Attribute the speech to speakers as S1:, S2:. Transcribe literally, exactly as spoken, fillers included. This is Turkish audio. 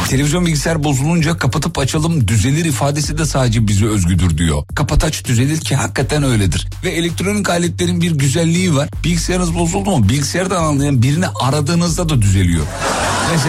S1: Televizyon bilgisayar bozulunca kapatıp açalım düzelir ifadesi de sadece bize özgüdür diyor. Kapat aç düzelir ki hakikaten öyledir. Ve elektronik aletlerin bir güzelliği var. Bilgisayarınız bozuldu mu bilgisayardan anlayan birini aradığınızda da düzeliyor.